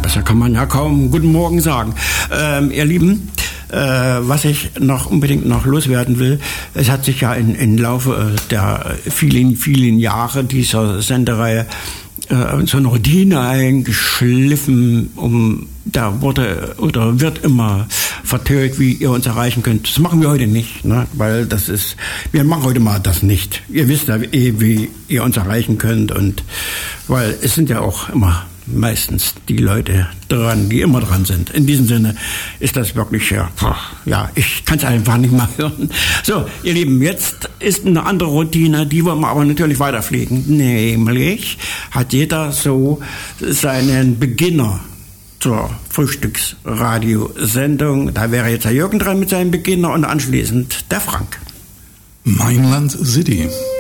besser kann man ja kaum Guten Morgen sagen. Ihr Lieben, was ich unbedingt noch loswerden will, es hat sich ja im Laufe der vielen, vielen Jahre dieser Sendereihe so eine Routine eingeschliffen, da wurde oder wird immer vertönt, wie ihr uns erreichen könnt. Das machen wir heute nicht, ne? Weil wir machen heute mal das nicht. Ihr wisst ja wie ihr uns erreichen könnt, und weil es sind ja auch immer meistens die Leute dran, die immer dran sind. In diesem Sinne ist das wirklich, ich kann es einfach nicht mal hören. So, ihr Lieben, jetzt ist eine andere Routine, die wollen wir aber natürlich weiterpflegen. Nämlich hat jeder so seinen Beginner zur Frühstücksradiosendung. Da wäre jetzt der Jürgen dran mit seinem Beginner und anschließend der Frank. Mainland City.